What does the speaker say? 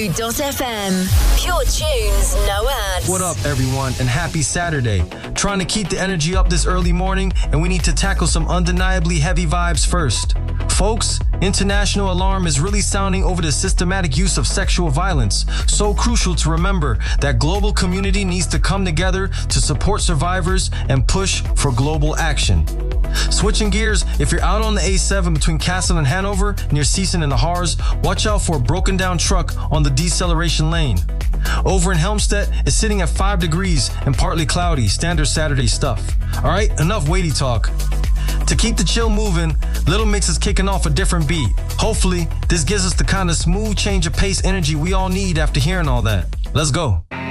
102.fm. Pure tunes, no ads. What up, everyone, and happy Saturday. Trying to keep the energy up this early morning, and we need to tackle some undeniably heavy vibes first. Folks, international alarm is really sounding over the systematic use of sexual violence. So crucial to remember that global community needs to come together to support survivors and push for global action. Switching gears, if you're out on the A7 between Kassel and Hanover, near Season and the Harz, watch out for a broken down truck on the deceleration lane. Over in Helmstedt, it's sitting at 5 degrees and partly cloudy, standard Saturday stuff. Alright, enough weighty talk. To keep the chill moving, Little Mix is kicking off a different beat. Hopefully, this gives us the kind of smooth change of pace energy we all need after hearing all that. Let's go.